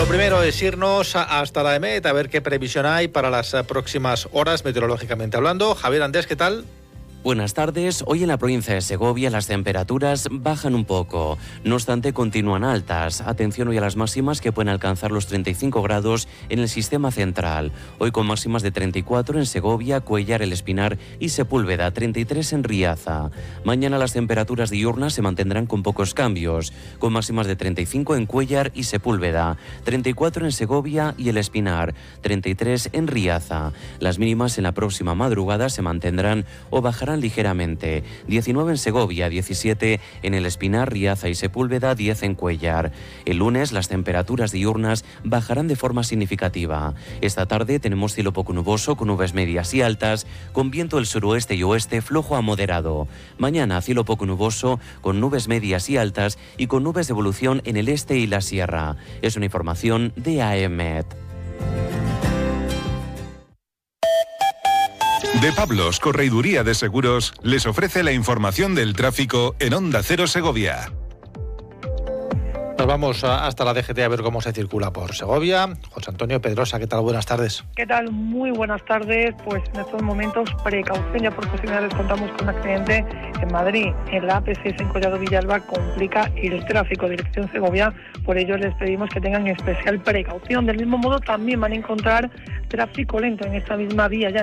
Lo primero es irnos hasta la EMET a ver qué previsión hay para las próximas horas, meteorológicamente hablando. Javier Andrés, ¿qué tal? Buenas tardes. Hoy en la provincia de Segovia las temperaturas bajan un poco. No obstante, continúan altas. Atención hoy a las máximas que pueden alcanzar los 35 grados en el sistema central. Hoy con máximas de 34 en Segovia, Cuéllar, El Espinar y Sepúlveda, 33 en Riaza. Mañana las temperaturas diurnas se mantendrán con pocos cambios, con máximas de 35 en Cuéllar y Sepúlveda, 34 en Segovia y El Espinar, 33 en Riaza. Las mínimas en la próxima madrugada se mantendrán o bajarán ligeramente, 19 en Segovia, 17 en El Espinar, Riaza y Sepúlveda, 10 en Cuéllar. El lunes las temperaturas diurnas bajarán de forma significativa. Esta tarde tenemos cielo poco nuboso con nubes medias y altas, con viento del suroeste y oeste flojo a moderado. Mañana cielo poco nuboso con nubes medias y altas y con nubes de evolución en el este y la sierra. Es una información de AEMET. De Pablos, Correiduría de Seguros, les ofrece la información del tráfico en Onda Cero Segovia. Nos vamos hasta la DGT a ver cómo se circula por Segovia. José Antonio Pedrosa, ¿qué tal? Buenas tardes. ¿Qué tal? Muy buenas tardes. Pues en estos momentos, precaución, ya por posibilidades contamos con un accidente en Madrid. En la AP6 en Collado Villalba complica el tráfico dirección Segovia. Por ello les pedimos que tengan especial precaución. Del mismo modo también van a encontrar tráfico lento en esta misma vía ya